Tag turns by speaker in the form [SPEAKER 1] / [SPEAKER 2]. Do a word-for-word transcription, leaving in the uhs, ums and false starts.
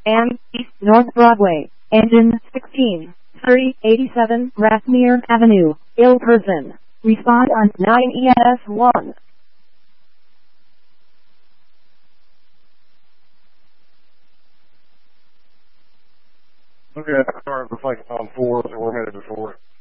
[SPEAKER 1] and East North Broadway, engine sixteen, thirty eighty-seven Rathmere Avenue, ill person. Respond on nine E S one.
[SPEAKER 2] Okay, sorry, it looks like on four, so we're headed to four.